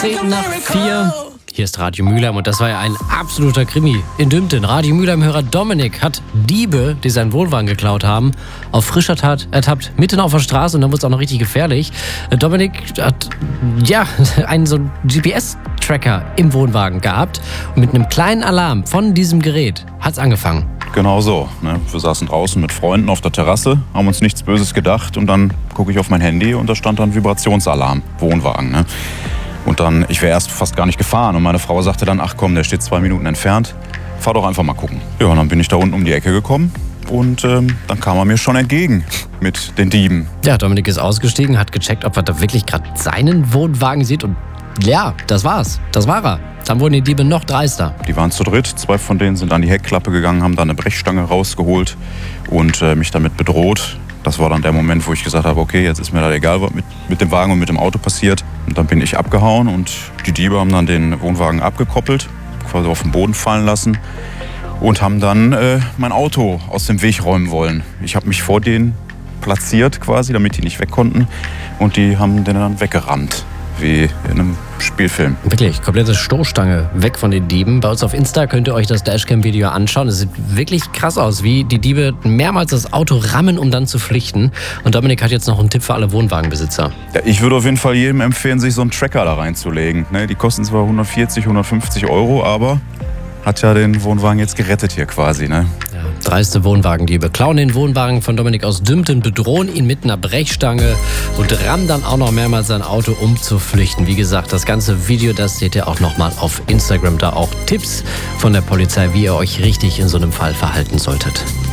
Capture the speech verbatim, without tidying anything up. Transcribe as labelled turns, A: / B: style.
A: zehn nach vier. Hier ist Radio Mülheim und das war ja ein absoluter Krimi. In Dümpten, Radio Mülheim-Hörer Dominik hat Diebe, die seinen Wohnwagen geklaut haben, auf frischer Tat ertappt, mitten auf der Straße und dann wurde es auch noch richtig gefährlich. Dominik hat, ja, einen so G P S-Tracker im Wohnwagen gehabt und mit einem kleinen Alarm von diesem Gerät hat es angefangen.
B: Genau so. Ne? Wir saßen draußen mit Freunden auf der Terrasse, haben uns nichts Böses gedacht und dann gucke ich auf mein Handy und da stand dann Vibrationsalarm, Wohnwagen. Ne? Und dann, ich wäre erst fast gar nicht gefahren und meine Frau sagte dann, ach komm, der steht zwei Minuten entfernt, fahr doch einfach mal gucken. Ja, und dann bin ich da unten um die Ecke gekommen und ähm, dann kam er mir schon entgegen mit den Dieben.
A: Ja, Dominik ist ausgestiegen, hat gecheckt, ob er da wirklich gerade seinen Wohnwagen sieht und ja, das war's, das war er. Dann wurden die Diebe noch dreister.
B: Die waren zu dritt, zwei von denen sind an die Heckklappe gegangen, haben da eine Brechstange rausgeholt und äh, mich damit bedroht. Das war dann der Moment, wo ich gesagt habe, okay, jetzt ist mir da egal, was mit, mit dem Wagen und mit dem Auto passiert. Und dann bin ich abgehauen und die Diebe haben dann den Wohnwagen abgekoppelt, quasi auf den Boden fallen lassen und haben dann äh, mein Auto aus dem Weg räumen wollen. Ich habe mich vor denen platziert quasi, damit die nicht weg konnten und die haben den dann weggerammt, wie in einem Spielfilm.
A: Wirklich, komplette Stoßstange weg von den Dieben. Bei uns auf Insta könnt ihr euch das Dashcam-Video anschauen. Es sieht wirklich krass aus, wie die Diebe mehrmals das Auto rammen, um dann zu flüchten. Und Dominik hat jetzt noch einen Tipp für alle Wohnwagenbesitzer.
B: Ja, ich würde auf jeden Fall jedem empfehlen, sich so einen Tracker da reinzulegen. Ne, die kosten zwar hundertvierzig, hundertfünfzig Euro, aber hat ja den Wohnwagen jetzt gerettet hier quasi. Ne?
A: Ja, dreiste Wohnwagendiebe klauen den Wohnwagen von Dominik aus Dümpten, bedrohen ihn mit einer Brechstange und rammen dann auch noch mehrmals sein Auto, um zu flüchten. Wie gesagt, das ganze Video, das seht ihr auch nochmal auf Instagram. Da auch Tipps von der Polizei, wie ihr euch richtig in so einem Fall verhalten solltet.